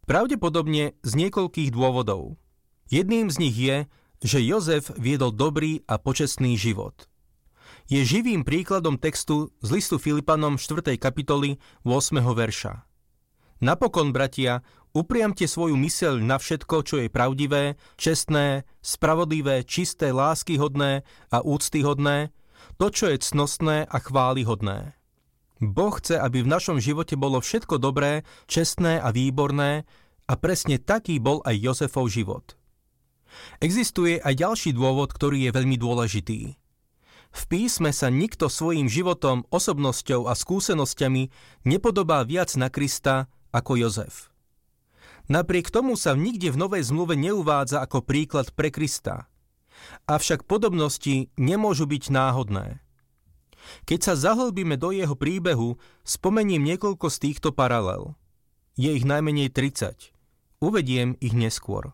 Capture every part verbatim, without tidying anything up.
Pravdepodobne z niekoľkých dôvodov. Jedným z nich je, že Jozef viedol dobrý a počestný život. Je živým príkladom textu z listu Filipanom štvrtej kapitoly ôsmeho verša. Napokon, bratia, upriamte svoju myseľ na všetko, čo je pravdivé, čestné, spravodlivé, čisté, láskyhodné a úctyhodné, to, čo je cnostné a chvályhodné. Boh chce, aby v našom živote bolo všetko dobré, čestné a výborné a presne taký bol aj Jozefov život. Existuje aj ďalší dôvod, ktorý je veľmi dôležitý. V písme sa nikto svojím životom, osobnosťou a skúsenosťami nepodobá viac na Krista ako Jozef. Napriek tomu sa nikde v Novej zmluve neuvádza ako príklad pre Krista. Avšak podobnosti nemôžu byť náhodné. Keď sa zahlbíme do jeho príbehu, spomeniem niekoľko z týchto paralel. Je ich najmenej tridsať. Uvediem ich neskôr.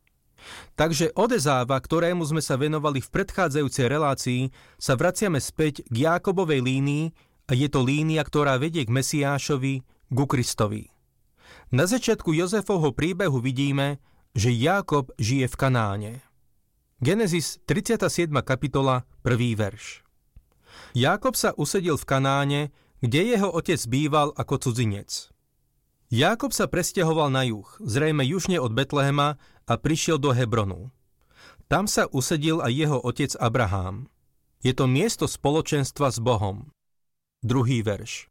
Takže od Ezáva, ktorému sme sa venovali v predchádzajúcej relácii, sa vraciame späť k Jákobovej línii a je to línia, ktorá vedie k Mesiášovi, ku Kristovi. Na začiatku Jozefovho príbehu vidíme, že Jákob žije v Kanáne. Genesis tridsiata siedma kapitola, prvý verš. Jákob sa usedil v Kanáne, kde jeho otec býval ako cudzinec. Jákob sa presťahoval na juh, zrejme južne od Betlehema, a prišiel do Hebronu. Tam sa usedil aj jeho otec Abrahám. Je to miesto spoločenstva s Bohom. Druhý verš.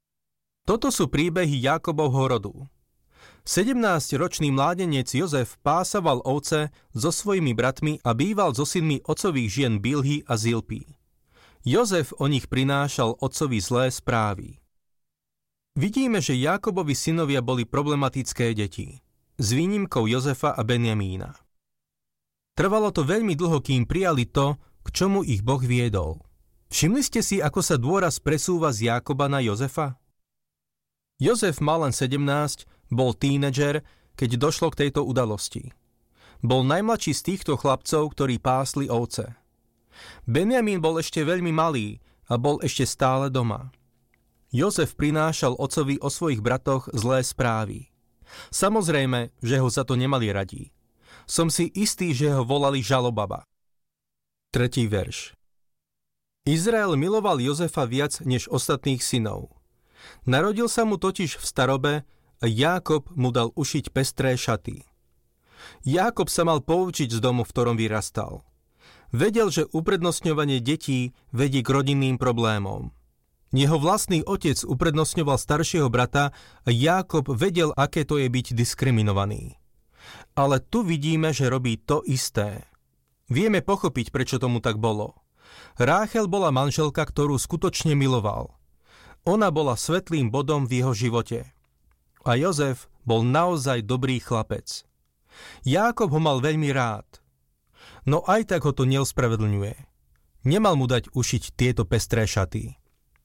Toto sú príbehy Jákobovho rodu. sedemnásťročný mládenec Jozef pásaval ovce so svojimi bratmi a býval so synmi otcových žien Bilhy a Zilpy. Jozef o nich prinášal otcovi zlé správy. Vidíme, že Jákobovi synovia boli problematické deti, s výnimkou Jozefa a Benjamína. Trvalo to veľmi dlho, kým prijali to, k čomu ich Boh viedol. Všimli ste si, ako sa dôraz presúva z Jákoba na Jozefa? Jozef mal len sedemnásť, bol tínedžer, keď došlo k tejto udalosti. Bol najmladší z týchto chlapcov, ktorí pásli ovce. Benjamín bol ešte veľmi malý a bol ešte stále doma. Jozef prinášal otcovi o svojich bratoch zlé správy. Samozrejme, že ho za to nemali radi. Som si istý, že ho volali žalobaba. Tretí verš. Izrael miloval Jozefa viac než ostatných synov. Narodil sa mu totiž v starobe a Jákob mu dal ušiť pestré šaty. Jákob sa mal poučiť z domu, v ktorom vyrastal. Vedel, že uprednostňovanie detí vedie k rodinným problémom. Jeho vlastný otec uprednostňoval staršieho brata a Jákob vedel, aké to je byť diskriminovaný. Ale tu vidíme, že robí to isté. Vieme pochopiť, prečo tomu tak bolo. Ráchel bola manželka, ktorú skutočne miloval. Ona bola svetlým bodom v jeho živote. A Jozef bol naozaj dobrý chlapec. Jákob ho mal veľmi rád. No aj tak ho to neospravedlňuje. Nemal mu dať ušiť tieto pestré šaty.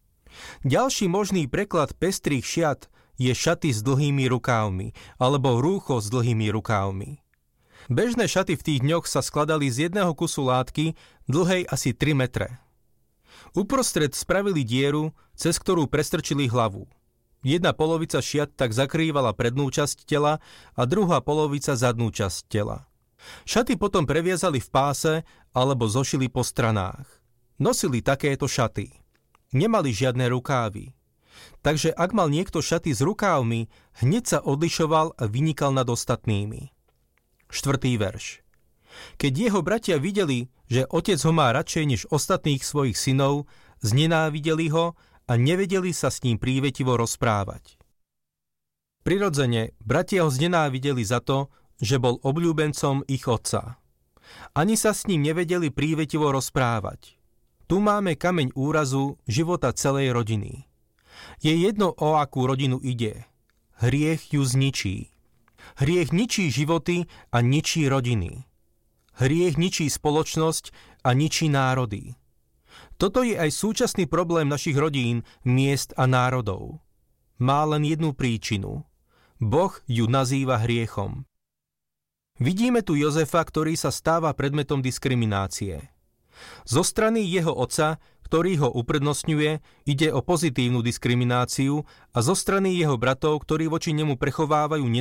Ďalší možný preklad pestrých šiat je šaty s dlhými rukávmi alebo rúcho s dlhými rukávmi. Bežné šaty v tých dňoch sa skladali z jedného kusu látky dlhej asi tri metre. Uprostred spravili dieru, cez ktorú prestrčili hlavu. Jedna polovica šiat tak zakrývala prednú časť tela a druhá polovica zadnú časť tela. Šaty potom previazali v páse alebo zošili po stranách. Nosili takéto šaty. Nemali žiadne rukávy. Takže ak mal niekto šaty s rukávmi, hneď sa odlišoval a vynikal nad ostatnými. Štvrtý verš. Keď jeho bratia videli, že otec ho má radšej než ostatných svojich synov, znenávideli ho a nevedeli sa s ním prívetivo rozprávať. Prirodzene, bratia ho znenávideli za to, že bol obľúbencom ich otca. Ani sa s ním nevedeli prívetivo rozprávať. Tu máme kameň úrazu života celej rodiny. Je jedno, o akú rodinu ide. Hriech ju zničí. Hriech ničí životy a ničí rodiny. Hriech ničí spoločnosť a ničí národy. Toto je aj súčasný problém našich rodín, miest a národov. Má len jednu príčinu. Boh ju nazýva hriechom. Vidíme tu Jozefa, ktorý sa stáva predmetom diskriminácie. Zo strany jeho otca, ktorý ho uprednostňuje, ide o pozitívnu diskrimináciu a zo strany jeho bratov, ktorí voči nemu prechovávajú